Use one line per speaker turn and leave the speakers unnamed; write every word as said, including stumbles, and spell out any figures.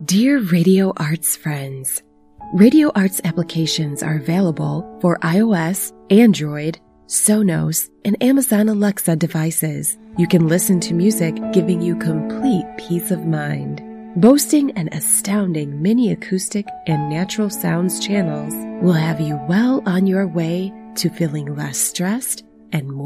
Dear Radio Arts friends, Radio Arts applications are available for iOS, Android, Sonos, and Amazon Alexa devices. You can listen to music giving you complete peace of mind. Boasting an astounding mini acoustic and natural sounds channels will have you well on your way to feeling less stressed and more